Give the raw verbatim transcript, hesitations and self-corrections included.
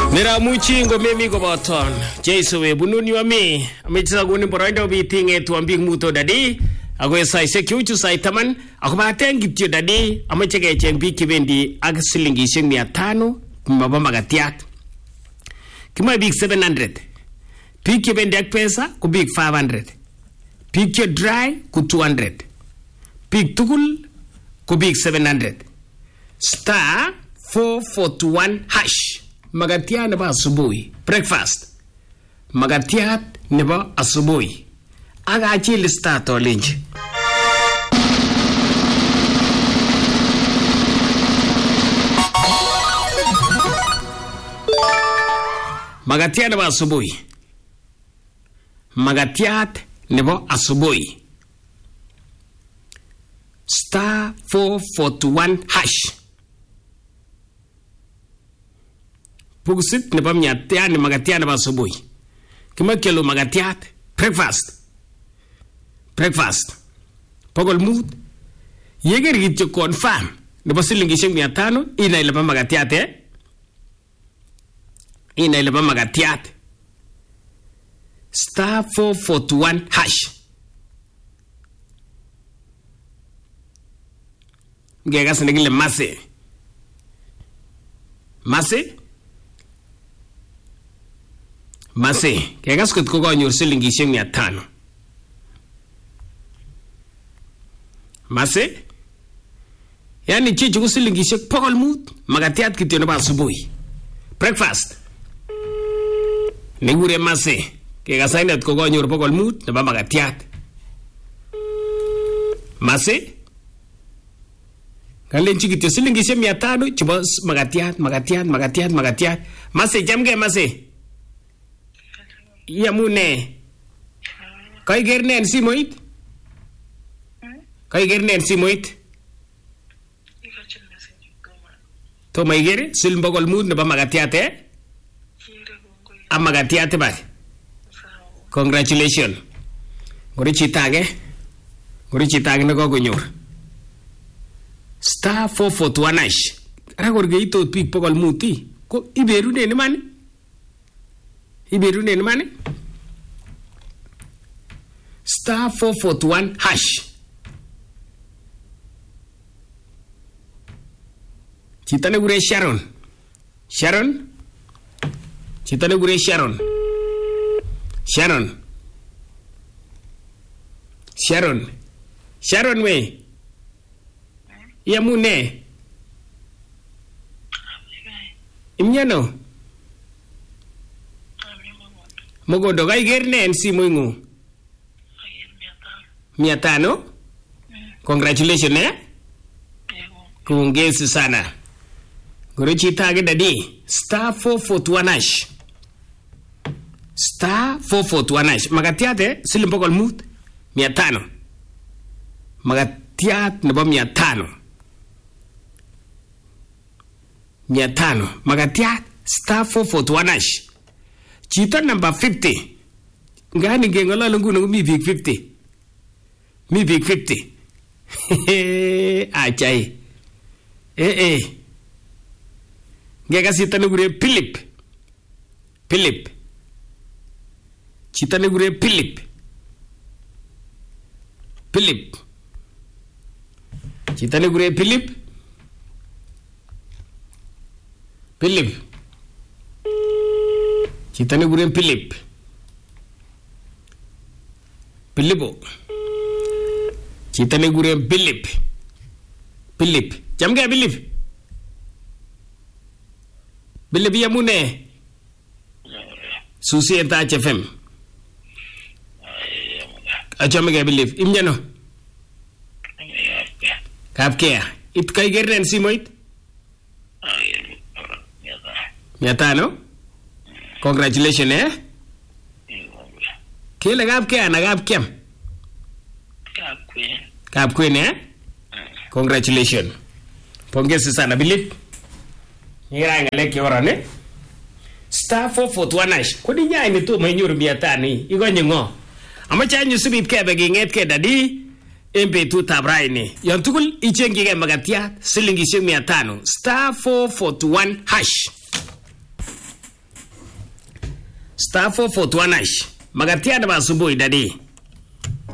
Mera muchi ngomemi koboton Jeiso webununi wami amecha goni boroindo bitinge tuambik muto dadi ago saise kyuchu saitaman akobaten kityo dadi ameche kecheng bik kibendi ak silingishek mia tano maba magatiat kima bik seven hundred bik kibendi ak pesa ko bik five hundred bik kyo dry ko two hundred bik tugul ko bik seven hundred star four forty-one hash magatiat nebo asubuhi breakfast magatiat nebo asubuhi aga achil star to lunch magatiat nebo asubuhi magatiat nebo asubuhi star four forty-one hash Pugusit nebo magatiat ni magatiat nebo asubuhi. Kimakelo magatiat breakfast. Breakfast. Pogol mood. Yeger kityo confirm nebo silingishek mia tano ina ile ba magatiat eh. Ina ile ba magatiat. Star four forty-one hash. Ngegas negile mase. Mase Mase, kegas kot ko konyor silingishek mia tano. Mase? Yani chichu ko silingishek pokol mut, magatiat kityo nebo asubuhi. Breakfast. Negure Mase, kegas ainet ko konyor pokol mut nebo magatiat. Mase? Kalenchi kityo silingishek mia tano chebo magatiat, magatiat, magatiat, magatiat. Mase, jamge Mase. Yamune Kai gerne simoit Kai gerne simoit To mai gere sil bogol mut nebo magatiat eh Am magatiat ba Congratulations Gori chitage Gori chitage na kokonyor Star four forty-one hash Ragor geito pik bogol muti Ko iberune ni man Iberune ni man Star four forty-one hash. Chita ne gure Sharon. Sharon? Chita ne gure Sharon. Sharon. Sharon. Sharon we. Yamune. Imnyano. Mogondo kai gerne en simu ingu. Mia tano? Congratulations eh? Kongezi sana. Gorichi tage dadi. Star four forty-one hash. Star four forty-one hash. Magatiat eh? Silimpokol mut. Mia tano. Magatiat nebo mia tano. Mia tano. Magatiat. Star four forty-one hash. Chita number fifty. Ngani gengola lungu nungu mi big fifty. Mi big fifty. Achai. Eh eh. Ngega sita nugure Philip. Philip. Chita nugure Philip. Philip. Chita nugure Philip. Philip. Chita nugure Philip. Philipo. Chita ne gure Philip. Philip. Jamga Philip. Philip yamune. Susi eta H F M. Ajamga Philip. Imjano. Kapkea. It kai gerren simoit. Mia no? Congratulations eh. Kile kapkea na kapkem. Kap Queen eh? Congratulations. Pongezi sana Philip. Ngira ngale kiora ne? Star four forty-one hash. Kodi nyai ni tu mainyur mia tano igonye ngo. Amacha nyu sibit kebe ginget ke dadi M P two tabraini. Yon tugul ichengi ke magatiat silingishek mia tano. Star four forty-one hash. star four four two hash. Magatiat ba asubuhi dadi.